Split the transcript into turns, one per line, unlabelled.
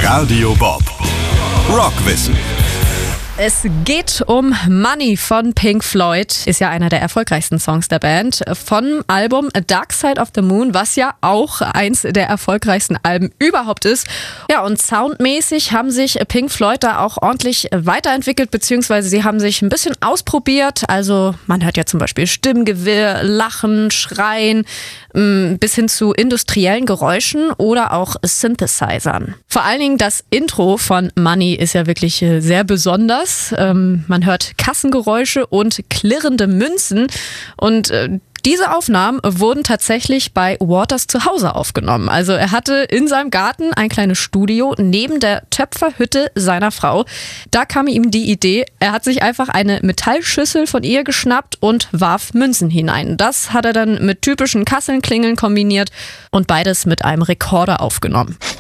Radio Bob. Rockwissen.
Es geht um Money von Pink Floyd. Ist ja einer der erfolgreichsten Songs der Band. Vom Album Dark Side of the Moon, was ja auch eins der erfolgreichsten Alben überhaupt ist. Ja, und soundmäßig haben sich Pink Floyd da auch ordentlich weiterentwickelt, beziehungsweise sie haben sich ein bisschen ausprobiert. Also man hört ja zum Beispiel Stimmgewirr, Lachen, Schreien, bis hin zu industriellen Geräuschen oder auch Synthesizern. Vor allen Dingen das Intro von Money ist ja wirklich sehr besonders. Man hört Kassengeräusche und klirrende Münzen und diese Aufnahmen wurden tatsächlich bei Waters zu Hause aufgenommen. Also er hatte in seinem Garten ein kleines Studio neben der Töpferhütte seiner Frau. Da kam ihm die Idee, er hat sich einfach eine Metallschüssel von ihr geschnappt und warf Münzen hinein. Das hat er dann mit typischen Kassenklingeln kombiniert und beides mit einem Rekorder aufgenommen.